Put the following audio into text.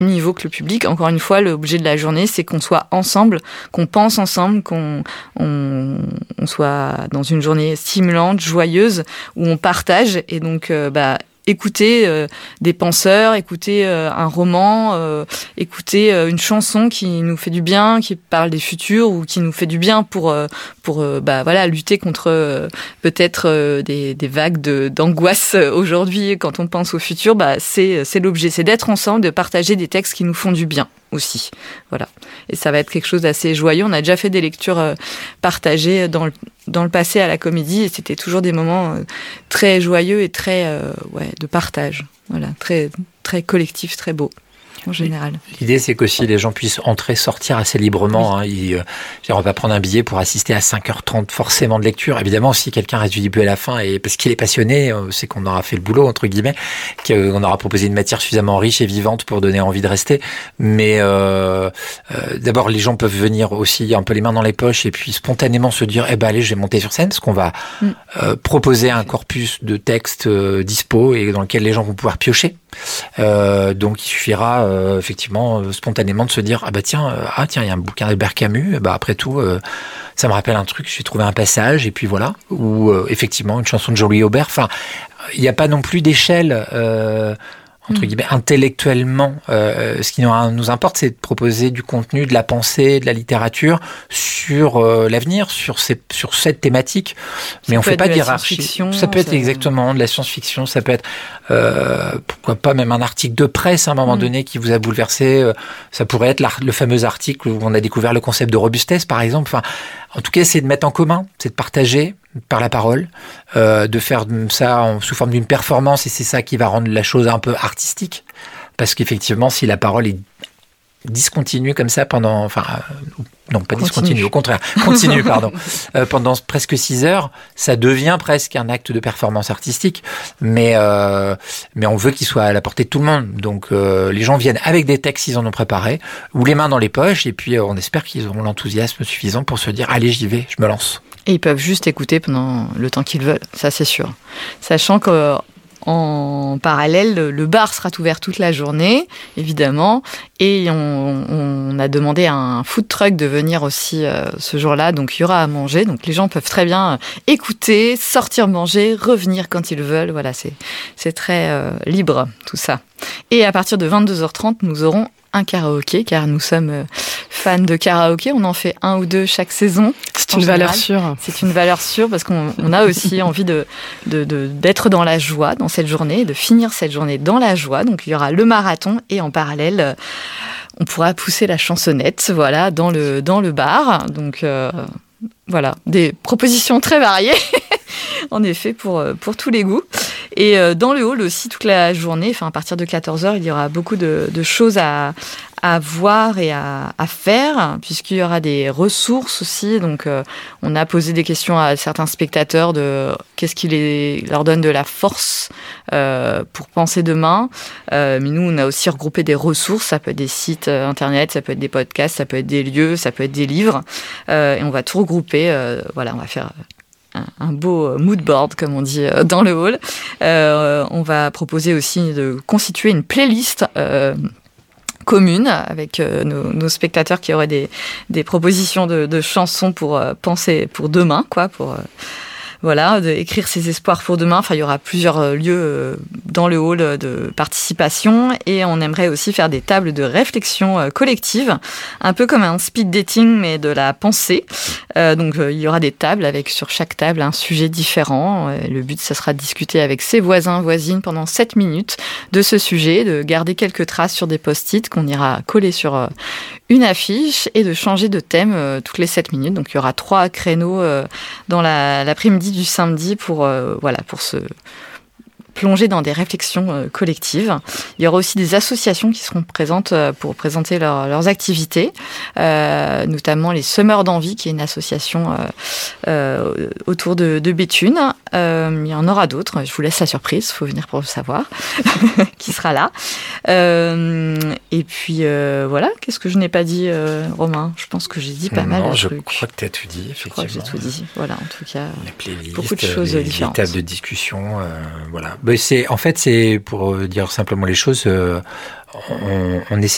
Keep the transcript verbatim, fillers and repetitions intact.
niveau que le public. Encore une fois, l'objet de la journée, c'est qu'on soit ensemble, qu'on pense ensemble, qu'on on, on soit dans une journée stimulante, joyeuse, où on partage. Et donc, euh, bah, écouter euh, des penseurs, écouter euh, un roman, euh, écouter euh, une chanson qui nous fait du bien, qui parle des futurs ou qui nous fait du bien pour euh, pour euh, bah voilà lutter contre euh, peut-être euh, des des vagues de d'angoisse aujourd'hui quand on pense au futur. Bah c'est c'est l'objet, c'est d'être ensemble, de partager des textes qui nous font du bien aussi. Voilà. Et ça va être quelque chose d'assez joyeux. On a déjà fait des lectures euh, partagées dans le dans le passé à la Comédie, et c'était toujours des moments euh, très joyeux et très euh, ouais de partage. Voilà, très très collectif, très beau. En général. L'idée, c'est qu'aussi les gens puissent entrer, sortir assez librement. Oui. Hein. Ils, euh, on va pas prendre un billet pour assister à cinq heures trente forcément de lecture. Évidemment, si quelqu'un reste du début à la fin, et parce qu'il est passionné, c'est qu'on aura fait le boulot, entre guillemets, qu'on aura proposé une matière suffisamment riche et vivante pour donner envie de rester. Mais euh, euh, d'abord, les gens peuvent venir aussi un peu les mains dans les poches et puis spontanément se dire, eh ben allez, je vais monter sur scène, parce qu'on va mm. euh, proposer un corpus de textes euh, dispo et dans lequel les gens vont pouvoir piocher. Euh, donc il suffira euh, effectivement euh, spontanément de se dire ah bah tiens euh, ah tiens il y a un bouquin d'Albert Camus, bah après tout euh, ça me rappelle un truc, j'ai trouvé un passage et puis voilà, ou euh, effectivement une chanson de Jean-Louis Aubert. Enfin il n'y a pas non plus d'échelle euh, entre guillemets intellectuellement. Euh, ce qui nous importe, c'est de proposer du contenu, de la pensée, de la littérature sur euh, l'avenir, sur ces, sur cette thématique. Mais on fait pas d'hierarchie. Ça peut être exactement de la science-fiction. Ça peut être euh, pourquoi pas même un article de presse à un moment mmh. donné qui vous a bouleversé. Ça pourrait être le fameux article où on a découvert le concept de robustesse, par exemple. Enfin, en tout cas, c'est de mettre en commun, c'est de partager par la parole, euh, de faire ça en, sous forme d'une performance, et c'est ça qui va rendre la chose un peu artistique, parce qu'effectivement, si la parole est discontinue comme ça pendant, enfin, euh, non, pas continue. discontinue, au contraire, continue, pardon, euh, pendant presque six heures, ça devient presque un acte de performance artistique, mais euh, mais on veut qu'il soit à la portée de tout le monde, donc euh, les gens viennent avec des textes qu'ils en ont préparés, ou les mains dans les poches, et puis euh, on espère qu'ils auront l'enthousiasme suffisant pour se dire, allez, j'y vais, je me lance. Et ils peuvent juste écouter pendant le temps qu'ils veulent, ça c'est sûr. Sachant qu'en parallèle, le bar sera ouvert toute la journée, évidemment, et on, on a demandé à un food truck de venir aussi euh, ce jour-là, donc il y aura à manger, donc les gens peuvent très bien écouter, sortir manger, revenir quand ils veulent, voilà, c'est, c'est très euh, libre tout ça. Et à partir de vingt-deux heures trente, nous aurons un karaoké, car nous sommes fans de karaoké. On en fait un ou deux chaque saison. C'est une valeur sûre. C'est une valeur sûre parce qu'on on a aussi envie de, de, de, d'être dans la joie dans cette journée, de finir cette journée dans la joie. Donc il y aura le marathon et en parallèle, on pourra pousser la chansonnette, voilà, dans le, dans le bar. Donc euh, voilà, des propositions très variées. En effet, pour, pour tous les goûts. Et dans le hall aussi, toute la journée, enfin à partir de quatorze heures, il y aura beaucoup de, de choses à, à voir et à, à faire, puisqu'il y aura des ressources aussi. Donc, euh, on a posé des questions à certains spectateurs de qu'est-ce qui les, leur donne de la force euh, pour penser demain. Euh, mais nous, on a aussi regroupé des ressources. Ça peut être des sites internet, ça peut être des podcasts, ça peut être des lieux, ça peut être des livres. Euh, et on va tout regrouper. Euh, voilà, on va faire un, un beau mood board, comme on dit dans le hall. Euh, on va proposer aussi de constituer une playlist euh, commune avec euh, nos, nos spectateurs qui auraient des, des propositions de, de chansons pour euh, penser pour demain, quoi, pour... Euh, Voilà, d'écrire ses espoirs pour demain. Enfin, il y aura plusieurs lieux dans le hall de participation et on aimerait aussi faire des tables de réflexion collective, un peu comme un speed dating mais de la pensée. Euh, donc, il y aura des tables avec sur chaque table un sujet différent. Le but, ça sera de discuter avec ses voisins, voisines pendant sept minutes de ce sujet, de garder quelques traces sur des post-it qu'on ira coller sur une affiche et de changer de thème toutes les sept minutes. Donc, il y aura trois créneaux dans la, l'après-midi du samedi pour, euh, voilà, pour se plonger dans des réflexions euh, collectives. Il y aura aussi des associations qui seront présentes euh, pour présenter leur, leurs activités, euh, notamment les Semeurs d'Envie, qui est une association euh, euh, autour de, de Béthune. Euh, il y en aura d'autres, je vous laisse la surprise, il faut venir pour le savoir, qui sera là. Euh, et puis euh, voilà, qu'est-ce que je n'ai pas dit, euh, Romain ? Je pense que j'ai dit pas non, mal de je trucs. Je crois que tu as tout dit, effectivement. Je crois que j'ai tout dit, voilà, en tout cas, les playlists, beaucoup de choses les, différentes. Les tables de discussion, euh, voilà. Mais c'est, en fait, c'est, pour dire simplement les choses, euh, on, on essaie